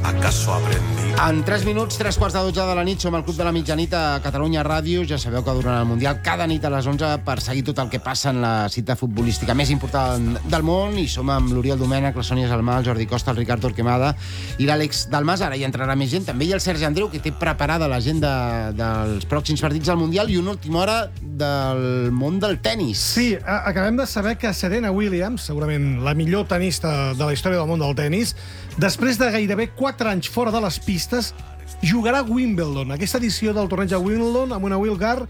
¿Acaso aprendí? En 3 minuts, 3:15 de la nit, som al Club de la Mitjanit a Catalunya Ràdio. Ja sabeu que durant el Mundial, cada nit a les 11, per seguir tot el que passa en la cita futbolística més important del món, i som amb l'Oriol Domènech, la Sònia Salmà, el Jordi Costa, el Ricard Torquemada i l'Àlex Dalmas. Ara hi entrarà més gent, també hi ha el Sergi Andreu, que té preparada l'agenda dels pròxims partits del Mundial i una última hora del món del tennis. Sí, acabem de saber que Serena Williams, segurament la millor tenista de la història del món del tennis, després de gairebé 4 anys fora de les pistes, jugarà a Wimbledon, aquesta edició del torneig a Wimbledon, amb una wildcard